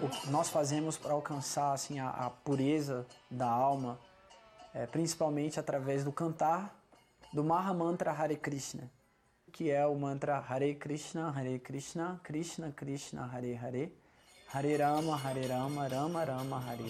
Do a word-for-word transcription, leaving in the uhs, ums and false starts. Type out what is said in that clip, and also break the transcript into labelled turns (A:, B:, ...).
A: o que nós fazemos para alcançar assim, a, a pureza da alma, é, principalmente através do cantar do Maha Mantra Hare Krishna, que é o mantra Hare Krishna, Hare Krishna, Krishna Krishna, Hare Hare, Hare Rama, Hare Rama, Rama Rama, Hare